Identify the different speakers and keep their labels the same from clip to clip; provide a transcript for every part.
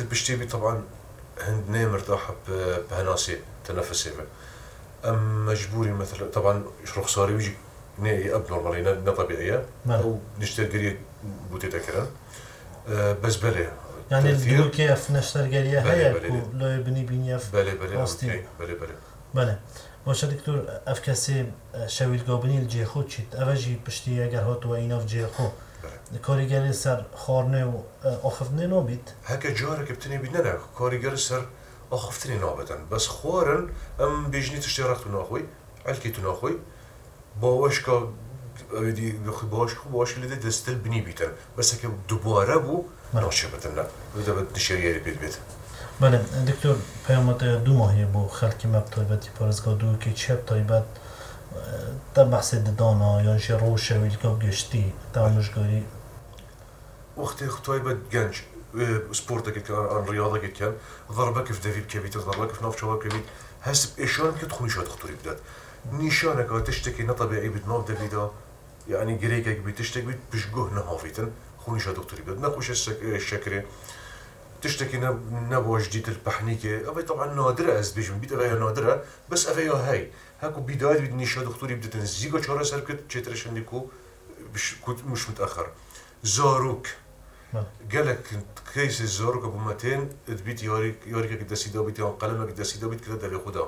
Speaker 1: بشتي طبعا هندنا مرتاحة بهناسي تنفسي أم مجبوري مثلا طبعا رخصاري ويجي نهائي أب نورمالي نا طبيعية أو نشتري قرية بوتي تكرا بس بلي
Speaker 2: يعني الدول كيف نشتري قرية هيا لو يبني بنياف
Speaker 1: بلي
Speaker 2: بله باشه دکتور اف کسی شویل گابنی الجی خود چید اوجی پشتی اگر هات و اینا في جی خو کاریگری سر خارنه و آخفتنه نابید
Speaker 1: هکا جاره که بتنی بید نه کاریگری سر آخفتنی نابدن بس خوارن ام بیجنی تشترخت ناخوی علکی تو ناخوی باوش که اویدی باوش لیده دستل بنی بیتن بس هکا دوباره بو ناشه بدن نه ویده بد نشریه بید
Speaker 2: بله دکتر پیامت دو ماهی بو خلکی مب طایبتی پارزگاه دو که چه طایبت تا بحث دانا یا نشه روش شویل که گشتی تا مشگاری
Speaker 1: وقتی طایبت گنج سپورت که آن ریاضه که کن ضربه کف دوید کبیت ضربه کف ناف شواب کبیت حسب ایشان که تخونی شاد خطوری بدد نیشانه که تشتکی نطبیعی بید ناف دویدا يعني جريكا بيت تشتكي بيت بشجوه نهافيتن خوني شاد دكتوري بد نخوش الشكري تشتكي نبوا جديد البحنيكة أبي طبعا نادرة از بيجون بيت أبي نادرة بس أبي هاي هاكو بداية بدني شاد دكتوري بدت نزيجا شهر سركت شترش عندكو مش متأخر زاروك قالك كيس الزاروك أبو متين تبيت ياريك كده سيدا بيت يان قلمك كده سيدا بيت كده دبي خدا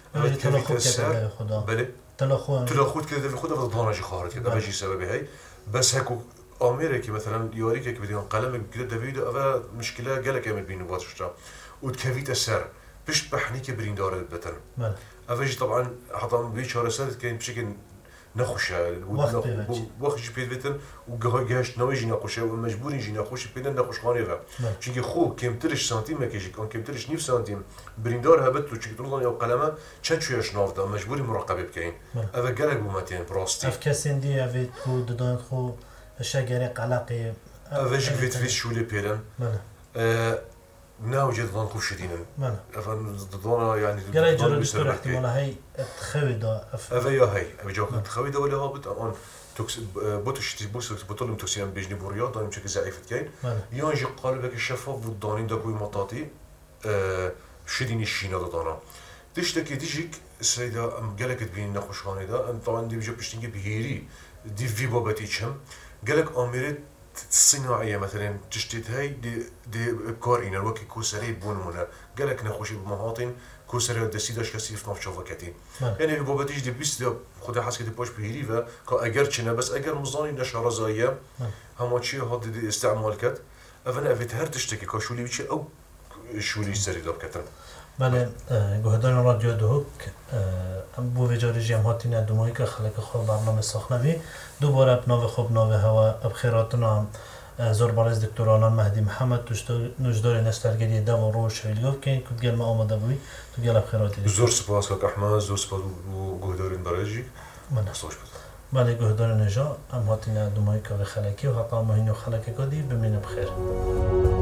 Speaker 1: بله تلاخود كده دبي خدا فضلنا خارج كده بيجي سبب هاي بس هاكو أمريكا مثلا يوريك كي بديان قلمك كده دبي أبا مشكلة قالك يعمل بينو باتشتا وتكفيت السر بيش بحنيك برين دار البتن أفاجي طبعا حطام بيش هذا سر كان بشكل نخوشه وقت جي بيتن وجهش نويجي نخوشه ومجبور يجي نخوشه بينن نخوش خانيفه شيء خو كمترش سنتيم مكيجي كان كمترش نيف سنتيم بريندار هبت لو شيء تنظن يا قلمه كان شويه نافدا مجبور مراقبه بكاين افا قالك بوماتين براستي
Speaker 2: اف كاسين دي افيت كو ددان خو شجري قلقي
Speaker 1: افاجي فيت في شولي بيلن ناوجد ظن خوش دينن افن ضنا يعني
Speaker 2: قال يجرب دكتور احتمال هي تخويدا
Speaker 1: افيا هي ابي جاك تخويدا ولا هابط اون توكس بوتش بطلم توكسيان بيجني بورياض دايم بشكل ضعيف كاين يونجي قلبك الشفاف بالضانين داكوي مطاطي شديني الشينا دانا تشتكي تجيك السيدة قالك تبين نخوش خاني دا طبعا دي بيجي بشتنجي بهيري دي في باباتيشم قالك اميرت الصناعية مثلا تشتت هاي دي كارينا الوكي كوسري بونمونا قالك نخوشي بمهاطن كوسري دسيداش كسي في نفس شوفكتي يعني في باباتيش دي بيس دي خدا حس كده باش بهيري و كاجر چنا بس اگر مزاني نشاره زايه هما چي هاد دي استعمال كت افنا افيت هر تشتكي كشولي بيچ او شولي سري داب كتن
Speaker 2: بله گهدان رادیو دهوک بو وجاری جمعاتین دومایی که خلق خوب برنامه ساخنوی دوباره بناو خوب ناو هوا بخیراتنا زوربارز دکترانان مهدی محمد نجدار نسترگری دو و روش ویلگوف که کد گل ما آماده بوی تو گل بخیراتی
Speaker 1: زور سپاس که احمد زور سپاس گهدارین برایجی
Speaker 2: بله گهدار نجا امهاتین دومایی که خلقی و حقا مهین و خلقی کدی بمین بخیر